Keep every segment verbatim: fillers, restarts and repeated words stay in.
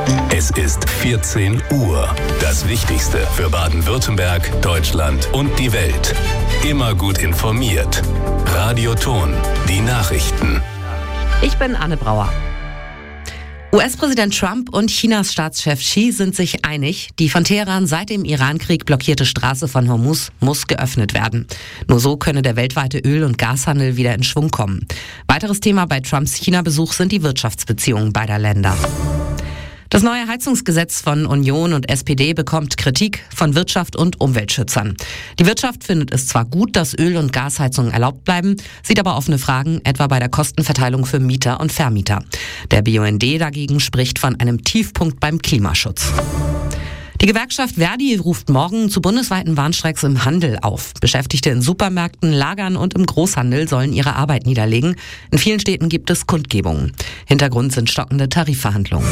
Es ist vierzehn Uhr. Das Wichtigste für Baden-Württemberg, Deutschland und die Welt. Immer gut informiert. Radio Ton, die Nachrichten. Ich bin Anne Brauer. U S-Präsident Trump und Chinas Staatschef Xi sind sich einig, die von Teheran seit dem Iran-Krieg blockierte Straße von Hormuz muss geöffnet werden. Nur so könne der weltweite Öl- und Gashandel wieder in Schwung kommen. Weiteres Thema bei Trumps China-Besuch sind die Wirtschaftsbeziehungen beider Länder. Das neue Heizungsgesetz von Union und S P D bekommt Kritik von Wirtschaft und Umweltschützern. Die Wirtschaft findet es zwar gut, dass Öl- und Gasheizungen erlaubt bleiben, sieht aber offene Fragen, etwa bei der Kostenverteilung für Mieter und Vermieter. Der B U N D dagegen spricht von einem Tiefpunkt beim Klimaschutz. Die Gewerkschaft Verdi ruft morgen zu bundesweiten Warnstreiks im Handel auf. Beschäftigte in Supermärkten, Lagern und im Großhandel sollen ihre Arbeit niederlegen. In vielen Städten gibt es Kundgebungen. Hintergrund sind stockende Tarifverhandlungen.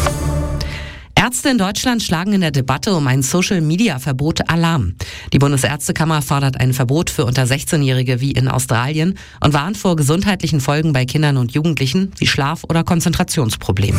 Ärzte in Deutschland schlagen in der Debatte um ein Social-Media-Verbot Alarm. Die Bundesärztekammer fordert ein Verbot für unter sechzehnjährige wie in Australien und warnt vor gesundheitlichen Folgen bei Kindern und Jugendlichen wie Schlaf- oder Konzentrationsproblemen.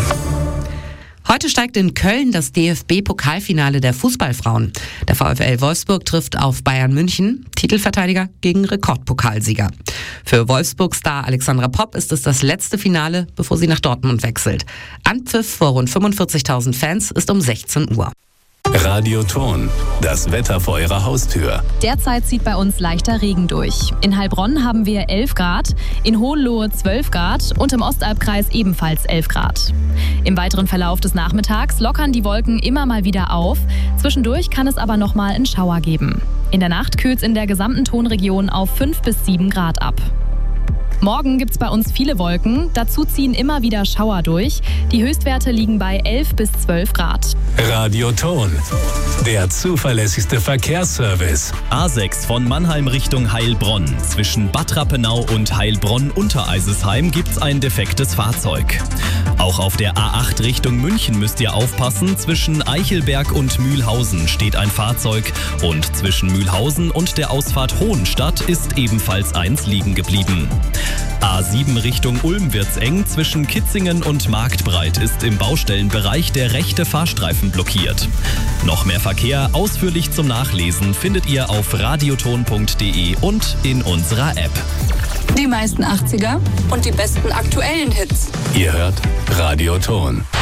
Heute steigt in Köln das D F B-Pokalfinale der Fußballfrauen. Der VfL Wolfsburg trifft auf Bayern München, Titelverteidiger gegen Rekordpokalsieger. Für Wolfsburg-Star Alexandra Popp ist es das letzte Finale, bevor sie nach Dortmund wechselt. Anpfiff vor rund fünfundvierzigtausend Fans ist um sechzehn Uhr. Radio Ton, das Wetter vor Ihrer Haustür. Derzeit zieht bei uns leichter Regen durch. In Heilbronn haben wir elf Grad, in Hohenlohe zwölf Grad und im Ostalbkreis ebenfalls elf Grad. Im weiteren Verlauf des Nachmittags lockern die Wolken immer mal wieder auf. Zwischendurch kann es aber nochmal einen Schauer geben. In der Nacht kühlt es in der gesamten Tonregion auf fünf bis sieben Grad ab. Morgen gibt's bei uns viele Wolken, dazu ziehen immer wieder Schauer durch. Die Höchstwerte liegen bei elf bis zwölf Grad. Radio Ton, der zuverlässigste Verkehrsservice. A sechs von Mannheim Richtung Heilbronn. Zwischen Bad Rappenau und Heilbronn-Untereisesheim gibt's ein defektes Fahrzeug. Auch auf der A acht Richtung München müsst ihr aufpassen. Zwischen Eichelberg und Mühlhausen steht ein Fahrzeug. Und zwischen Mühlhausen und der Ausfahrt Hohenstadt ist ebenfalls eins liegen geblieben. A sieben Richtung Ulm wird's eng. Zwischen Kitzingen und Marktbreit ist im Baustellenbereich der rechte Fahrstreifen blockiert. Noch mehr Verkehr ausführlich zum Nachlesen findet ihr auf radioton punkt de und in unserer App. Die meisten achtziger und die besten aktuellen Hits. Ihr hört Radio Ton.